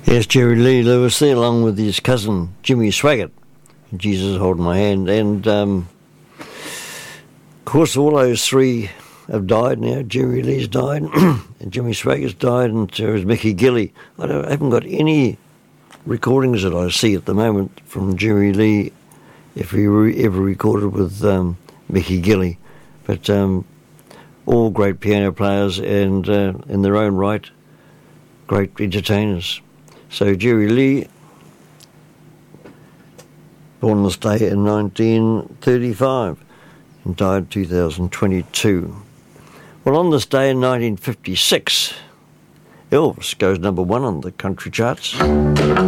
Yes, Jerry Lee Lewis there, along with his cousin Jimmy Swaggart. Jesus Holding My Hand. And, of course, all those three have died now. Jerry Lee's died, and Jimmy Swaggart's died, and so is Mickey Gilley. I haven't got any recordings that I see at the moment from Jerry Lee, if he ever recorded with Mickey Gilley. But all great piano players and, in their own right, great entertainers. So Jerry Lee, born on this day in 1935 and died 2022. Well, on this day in 1956, Elvis goes number one on the country charts.